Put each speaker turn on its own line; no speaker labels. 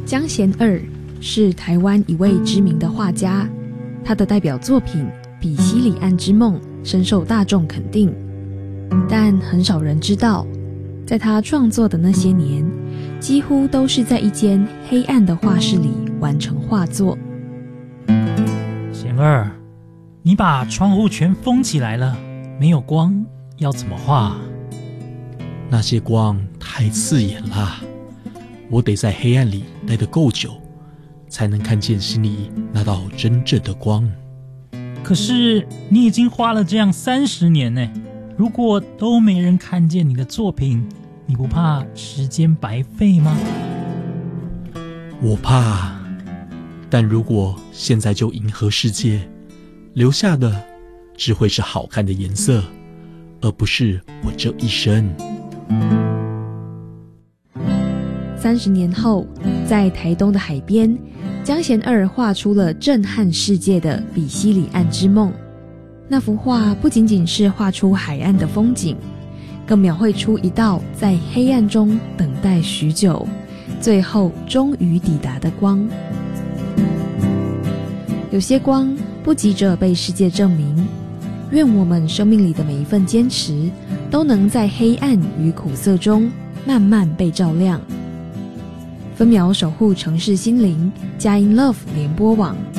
江贤二是台湾一位知名的画家，他的代表作品《比西里岸之梦》深受大众肯定，但很少人知道，在他创作的那些年，几乎都是在一间黑暗的画室里完成画作。
贤二，你把窗户全封起来了，没有光，要怎么画？
那些光太刺眼了，我得在黑暗里待得够久，才能看见心里那道真正的光。
可是你已经花了这样30年呢，如果都没人看见你的作品，你不怕时间白费吗？
我怕，但如果现在就迎合世界，留下的只会是好看的颜色，而不是我这一生。
30年后，在台东的海边，江贤二画出了震撼世界的《比西里岸之梦》。那幅画不仅仅是画出海岸的风景，更描绘出一道在黑暗中等待许久，最后终于抵达的光。有些光不急着被世界证明，愿我们生命里的每一份坚持，都能在黑暗与苦涩中慢慢被照亮。分秒守护城市心灵，佳音 Love 联播网。